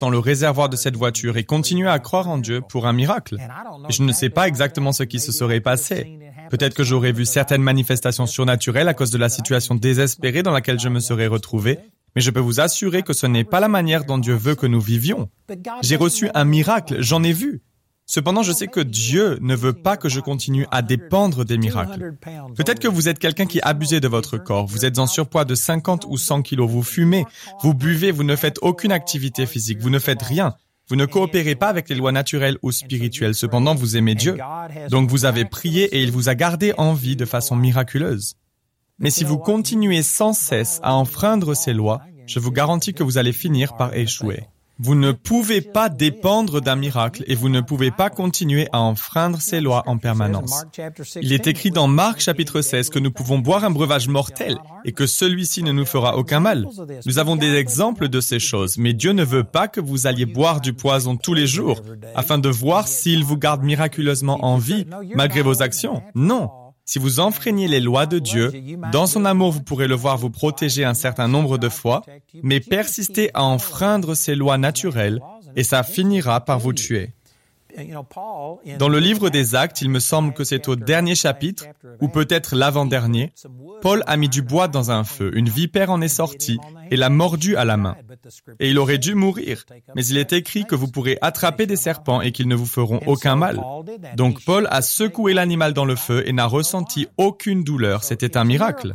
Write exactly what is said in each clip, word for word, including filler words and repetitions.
dans le réservoir de cette voiture et continuer à croire en Dieu pour un miracle. Et je ne sais pas exactement ce qui se serait passé. Peut-être que j'aurais vu certaines manifestations surnaturelles à cause de la situation désespérée dans laquelle je me serais retrouvé, mais je peux vous assurer que ce n'est pas la manière dont Dieu veut que nous vivions. J'ai reçu un miracle, j'en ai vu. Cependant, je sais que Dieu ne veut pas que je continue à dépendre des miracles. Peut-être que vous êtes quelqu'un qui abusez de votre corps, vous êtes en surpoids de cinquante ou cent kilos, vous fumez, vous buvez, vous ne faites aucune activité physique, vous ne faites rien. Vous ne coopérez pas avec les lois naturelles ou spirituelles, cependant vous aimez Dieu. Donc vous avez prié et il vous a gardé en vie de façon miraculeuse. Mais si vous continuez sans cesse à enfreindre ces lois, je vous garantis que vous allez finir par échouer. Vous ne pouvez pas dépendre d'un miracle et vous ne pouvez pas continuer à enfreindre ces lois en permanence. Il est écrit dans Marc chapitre seize que nous pouvons boire un breuvage mortel et que celui-ci ne nous fera aucun mal. Nous avons des exemples de ces choses, mais Dieu ne veut pas que vous alliez boire du poison tous les jours afin de voir s'il vous garde miraculeusement en vie malgré vos actions. Non. Si vous enfreignez les lois de Dieu, dans son amour, vous pourrez le voir vous protéger un certain nombre de fois, mais persistez à enfreindre ces lois naturelles et ça finira par vous tuer. Dans le livre des Actes, il me semble que c'est au dernier chapitre, ou peut-être l'avant-dernier, Paul a mis du bois dans un feu, une vipère en est sortie et l'a mordu à la main. Et il aurait dû mourir, mais il est écrit que vous pourrez attraper des serpents et qu'ils ne vous feront aucun mal. Donc Paul a secoué l'animal dans le feu et n'a ressenti aucune douleur, c'était un miracle.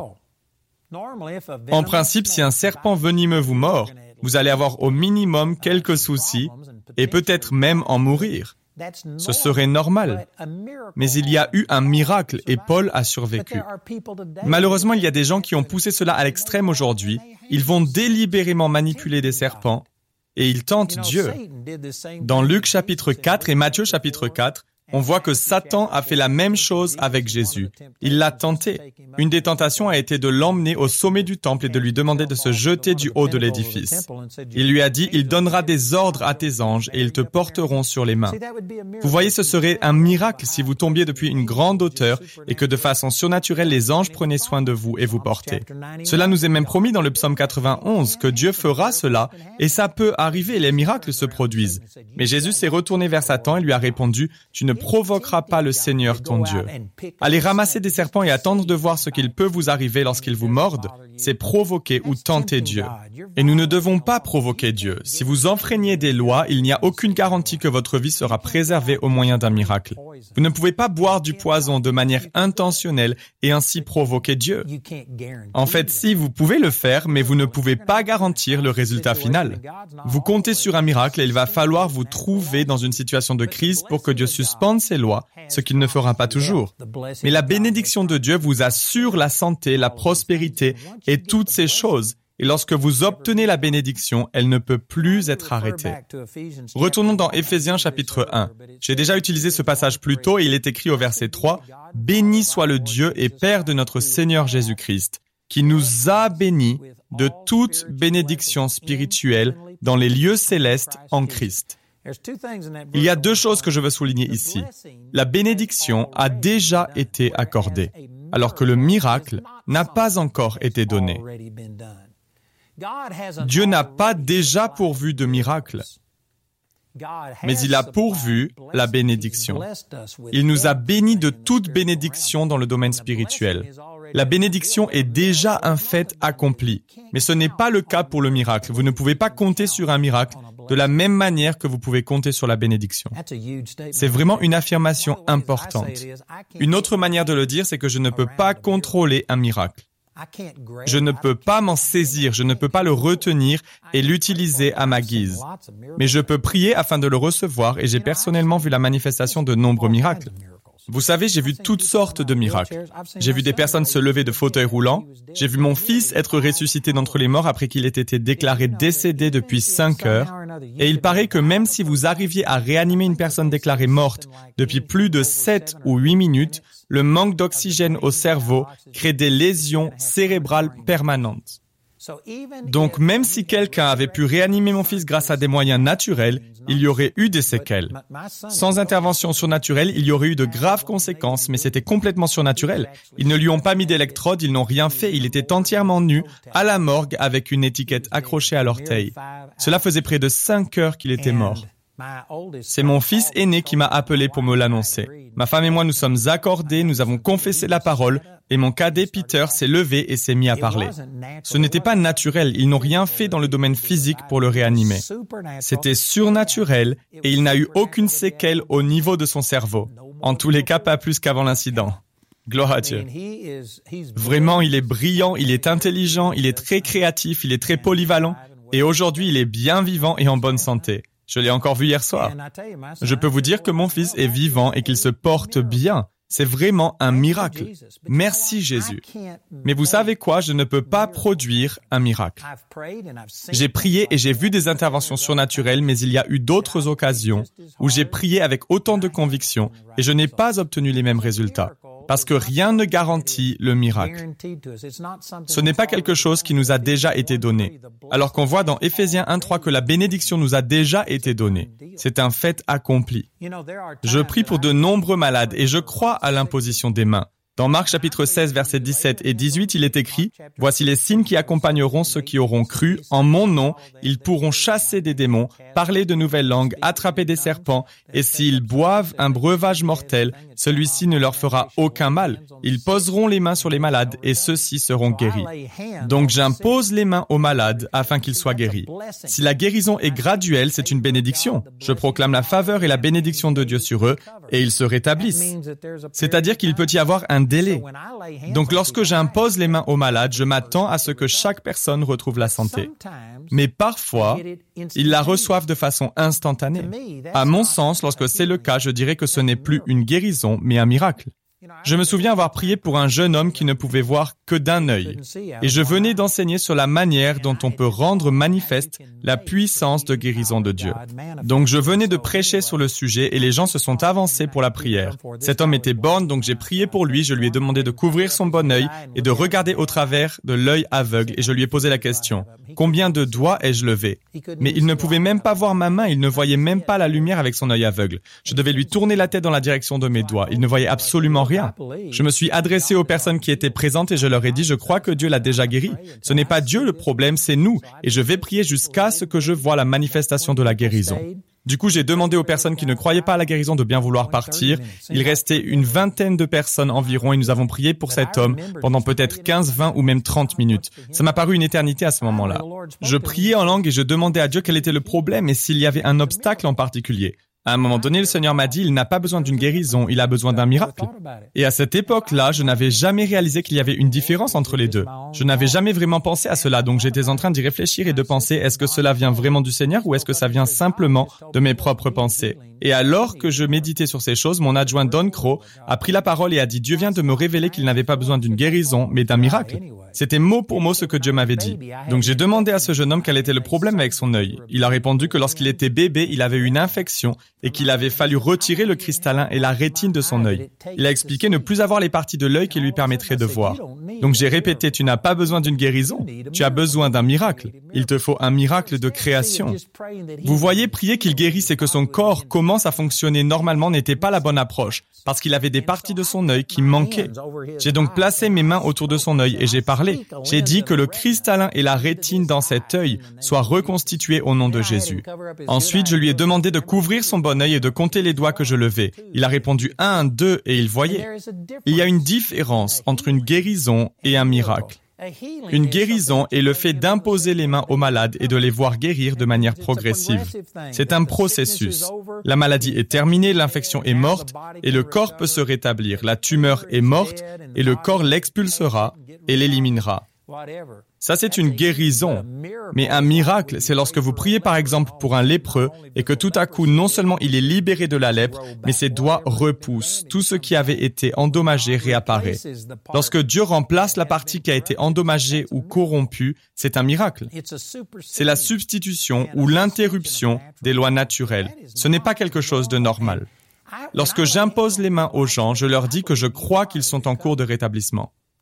En principe, si un serpent venimeux vous mord, vous allez avoir au minimum quelques soucis et peut-être même en mourir. Ce serait normal. Mais il y a eu un miracle et Paul a survécu. Malheureusement, il y a des gens qui ont poussé cela à l'extrême aujourd'hui. Ils vont délibérément manipuler des serpents et ils tentent Dieu. Dans Luc chapitre quatre et Matthieu chapitre quatre, on voit que Satan a fait la même chose avec Jésus. Il l'a tenté. Une des tentations a été de l'emmener au sommet du temple et de lui demander de se jeter du haut de l'édifice. Il lui a dit, « Il donnera des ordres à tes anges et ils te porteront sur les mains. » Vous voyez, ce serait un miracle si vous tombiez depuis une grande hauteur et que de façon surnaturelle, les anges prenaient soin de vous et vous portaient. Cela nous est même promis dans le psaume quatre-vingt-onze que Dieu fera cela et ça peut arriver, les miracles se produisent. Mais Jésus s'est retourné vers Satan et lui a répondu, « Tu ne provoquera pas le Seigneur ton Dieu. » Allez ramasser des serpents et attendre de voir ce qu'il peut vous arriver lorsqu'ils vous mordent, c'est provoquer ou tenter Dieu. Et nous ne devons pas provoquer Dieu. Si vous enfreignez des lois, il n'y a aucune garantie que votre vie sera préservée au moyen d'un miracle. Vous ne pouvez pas boire du poison de manière intentionnelle et ainsi provoquer Dieu. En fait, si, vous pouvez le faire, mais vous ne pouvez pas garantir le résultat final. Vous comptez sur un miracle et il va falloir vous trouver dans une situation de crise pour que Dieu suspende ses lois, ce qu'il ne fera pas toujours. Mais la bénédiction de Dieu vous assure la santé, la prospérité et toutes ces choses. Et lorsque vous obtenez la bénédiction, elle ne peut plus être arrêtée. Retournons dans Éphésiens chapitre un. J'ai déjà utilisé ce passage plus tôt et il est écrit au verset trois, « Béni soit le Dieu et Père de notre Seigneur Jésus-Christ, qui nous a bénis de toute bénédiction spirituelle dans les lieux célestes en Christ. » Il y a deux choses que je veux souligner ici. La bénédiction a déjà été accordée, alors que le miracle n'a pas encore été donné. Dieu n'a pas déjà pourvu de miracle, mais il a pourvu la bénédiction. Il nous a bénis de toute bénédiction dans le domaine spirituel. La bénédiction est déjà un fait accompli, mais ce n'est pas le cas pour le miracle. Vous ne pouvez pas compter sur un miracle de la même manière que vous pouvez compter sur la bénédiction. C'est vraiment une affirmation importante. Une autre manière de le dire, c'est que je ne peux pas contrôler un miracle. Je ne peux pas m'en saisir, je ne peux pas le retenir et l'utiliser à ma guise. Mais je peux prier afin de le recevoir et j'ai personnellement vu la manifestation de nombreux miracles. Vous savez, j'ai vu toutes sortes de miracles. J'ai vu des personnes se lever de fauteuils roulants. J'ai vu mon fils être ressuscité d'entre les morts après qu'il ait été déclaré décédé depuis cinq heures. Et il paraît que même si vous arriviez à réanimer une personne déclarée morte depuis plus de sept ou huit minutes, le manque d'oxygène au cerveau crée des lésions cérébrales permanentes. Donc même si quelqu'un avait pu réanimer mon fils grâce à des moyens naturels, il y aurait eu des séquelles. Sans intervention surnaturelle, il y aurait eu de graves conséquences, mais c'était complètement surnaturel. Ils ne lui ont pas mis d'électrode, ils n'ont rien fait, il était entièrement nu, à la morgue, avec une étiquette accrochée à l'orteil. Cela faisait près de cinq heures qu'il était mort. C'est mon fils aîné qui m'a appelé pour me l'annoncer. Ma femme et moi nous sommes accordés, nous avons confessé la parole, et mon cadet Peter s'est levé et s'est mis à parler. Ce n'était pas naturel, ils n'ont rien fait dans le domaine physique pour le réanimer. C'était surnaturel et il n'a eu aucune séquelle au niveau de son cerveau. En tous les cas, pas plus qu'avant l'incident. Gloire à Dieu. Vraiment, il est brillant, il est intelligent, il est très créatif, il est très polyvalent, et aujourd'hui il est bien vivant et en bonne santé. Je l'ai encore vu hier soir. Je peux vous dire que mon fils est vivant et qu'il se porte bien. C'est vraiment un miracle. Merci Jésus. Mais vous savez quoi? Je ne peux pas produire un miracle. J'ai prié et j'ai vu des interventions surnaturelles, mais il y a eu d'autres occasions où j'ai prié avec autant de conviction et je n'ai pas obtenu les mêmes résultats. Parce que rien ne garantit le miracle. Ce n'est pas quelque chose qui nous a déjà été donné. Alors qu'on voit dans Éphésiens un trois que la bénédiction nous a déjà été donnée. C'est un fait accompli. Je prie pour de nombreux malades et je crois à l'imposition des mains. Dans Marc chapitre seize, versets dix-sept et dix-huit, il est écrit « Voici les signes qui accompagneront ceux qui auront cru. En mon nom, ils pourront chasser des démons, parler de nouvelles langues, attraper des serpents, et s'ils boivent un breuvage mortel, celui-ci ne leur fera aucun mal. Ils poseront les mains sur les malades et ceux-ci seront guéris. » Donc j'impose les mains aux malades afin qu'ils soient guéris. Si la guérison est graduelle, c'est une bénédiction. Je proclame la faveur et la bénédiction de Dieu sur eux et ils se rétablissent. C'est-à-dire qu'il peut y avoir un délai. Donc lorsque j'impose les mains aux malades, je m'attends à ce que chaque personne retrouve la santé. Mais parfois, ils la reçoivent de façon instantanée. À mon sens, lorsque c'est le cas, je dirais que ce n'est plus une guérison, mais un miracle. Je me souviens avoir prié pour un jeune homme qui ne pouvait voir que d'un œil. Et je venais d'enseigner sur la manière dont on peut rendre manifeste la puissance de guérison de Dieu. Donc je venais de prêcher sur le sujet et les gens se sont avancés pour la prière. Cet homme était borgne, donc j'ai prié pour lui, je lui ai demandé de couvrir son bon œil et de regarder au travers de l'œil aveugle et je lui ai posé la question, combien de doigts ai-je levé? Mais il ne pouvait même pas voir ma main, il ne voyait même pas la lumière avec son œil aveugle. Je devais lui tourner la tête dans la direction de mes doigts, il ne voyait absolument rien. Je me suis adressé aux personnes qui étaient présentes et je leur ai dit, je crois que Dieu l'a déjà guéri. Ce n'est pas Dieu le problème, c'est nous. Et je vais prier jusqu'à ce que je voie la manifestation de la guérison. Du coup, j'ai demandé aux personnes qui ne croyaient pas à la guérison de bien vouloir partir. Il restait une vingtaine de personnes environ et nous avons prié pour cet homme pendant peut-être quinze, vingt ou même trente minutes. Ça m'a paru une éternité à ce moment-là. Je priais en langue et je demandais à Dieu quel était le problème et s'il y avait un obstacle en particulier. À un moment donné, le Seigneur m'a dit, il n'a pas besoin d'une guérison, il a besoin d'un miracle. Et à cette époque-là, je n'avais jamais réalisé qu'il y avait une différence entre les deux. Je n'avais jamais vraiment pensé à cela, donc j'étais en train d'y réfléchir et de penser, est-ce que cela vient vraiment du Seigneur ou est-ce que ça vient simplement de mes propres pensées? Et alors que je méditais sur ces choses, mon adjoint Don Crow a pris la parole et a dit, Dieu vient de me révéler qu'il n'avait pas besoin d'une guérison, mais d'un miracle. C'était mot pour mot ce que Dieu m'avait dit. Donc j'ai demandé à ce jeune homme quel était le problème avec son œil. Il a répondu que lorsqu'il était bébé, il avait eu une infection et qu'il avait fallu retirer le cristallin et la rétine de son œil. Il a expliqué ne plus avoir les parties de l'œil qui lui permettraient de voir. Donc j'ai répété, tu n'as pas besoin d'une guérison, tu as besoin d'un miracle. Il te faut un miracle de création. Vous voyez, prier qu'il guérisse et que son corps commence à fonctionner normalement n'était pas la bonne approche, parce qu'il avait des parties de son œil qui manquaient. J'ai donc placé mes mains autour de son œil et j'ai parlé. J'ai dit que le cristallin et la rétine dans cet œil soient reconstitués au nom de Jésus. Ensuite, je lui ai demandé de couvrir son bon œil et de compter les doigts que je levais. Il a répondu un, deux et il voyait. Il y a une différence entre une guérison et un miracle. Une guérison est le fait d'imposer les mains aux malades et de les voir guérir de manière progressive. C'est un processus. La maladie est terminée, l'infection est morte et le corps peut se rétablir. La tumeur est morte et le corps l'expulsera et l'éliminera. Ça, c'est une guérison. Mais un miracle, c'est lorsque vous priez par exemple pour un lépreux et que tout à coup, non seulement il est libéré de la lèpre, mais ses doigts repoussent. Tout ce qui avait été endommagé réapparaît. Lorsque Dieu remplace la partie qui a été endommagée ou corrompue, c'est un miracle. C'est la substitution ou l'interruption des lois naturelles. Ce n'est pas quelque chose de normal. Lorsque j'impose les mains aux gens, je leur dis que je crois qu'ils sont en cours de rétablissement.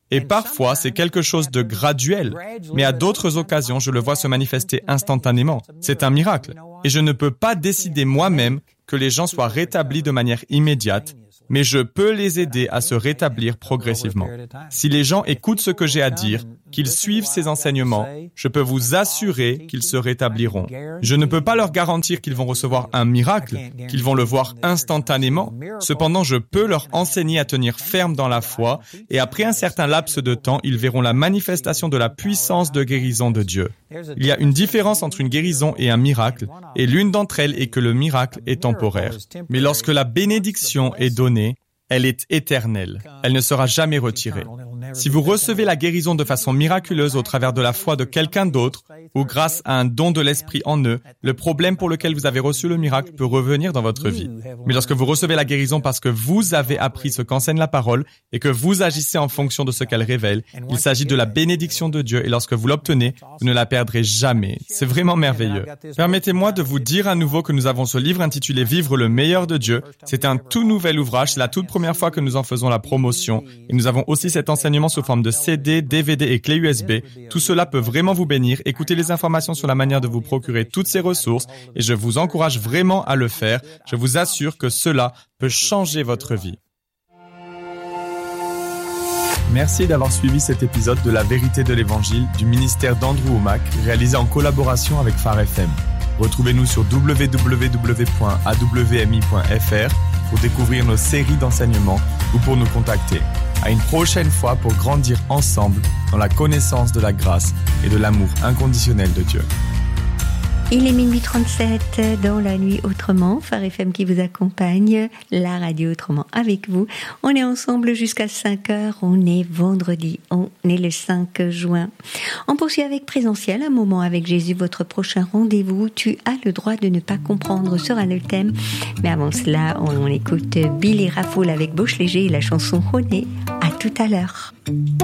Et parfois, c'est quelque chose de graduel. Mais à d'autres occasions, je le vois se manifester instantanément. C'est un miracle. Et je ne peux pas décider moi-même que les gens soient rétablis de manière immédiate, mais je peux les aider à se rétablir progressivement. Si les gens écoutent ce que j'ai à dire, qu'ils suivent ces enseignements, je peux vous assurer qu'ils se rétabliront. Je ne peux pas leur garantir qu'ils vont recevoir un miracle, qu'ils vont le voir instantanément. Cependant, je peux leur enseigner à tenir ferme dans la foi et après un certain laps de temps, ils verront la manifestation de la puissance de guérison de Dieu. Il y a une différence entre une guérison et un miracle, et l'une d'entre elles est que le miracle est temporaire. Mais lorsque la bénédiction est donnée, elle est éternelle. Elle ne sera jamais retirée. Si vous recevez la guérison de façon miraculeuse au travers de la foi de quelqu'un d'autre ou grâce à un don de l'esprit en eux, le problème pour lequel vous avez reçu le miracle peut revenir dans votre vie. Mais lorsque vous recevez la guérison parce que vous avez appris ce qu'enseigne la parole et que vous agissez en fonction de ce qu'elle révèle, il s'agit de la bénédiction de Dieu et lorsque vous l'obtenez, vous ne la perdrez jamais. C'est vraiment merveilleux. Permettez-moi de vous dire à nouveau que nous avons ce livre intitulé « Vivre le meilleur de Dieu ». C'est un tout nouvel ouvrage, c'est la toute première fois que nous en faisons la promotion et nous avons aussi cet enseignement sous forme de C D, D V D et clé U S B. Tout cela peut vraiment vous bénir. Écoutez les informations sur la manière de vous procurer toutes ces ressources et je vous encourage vraiment à le faire. Je vous assure que cela peut changer votre vie. Merci d'avoir suivi cet épisode de La Vérité de l'Évangile du ministère d'Andrew Wommack, réalisé en collaboration avec Phare F M. Retrouvez-nous sur w w w point a w m i point f r pour découvrir nos séries d'enseignements ou pour nous contacter. À une prochaine fois pour grandir ensemble dans la connaissance de la grâce et de l'amour inconditionnel de Dieu. Il est minuit trente-sept dans la nuit autrement, Phare F M qui vous accompagne, la radio autrement avec vous. On est ensemble jusqu'à cinq heures, on est vendredi, on est le cinq juin. On poursuit avec Présentiel, un moment avec Jésus, votre prochain rendez-vous. Tu as le droit de ne pas comprendre sera le thème. Mais avant cela, on écoute Billy Raffoul avec Bauche Léger et la chanson René. À tout à l'heure.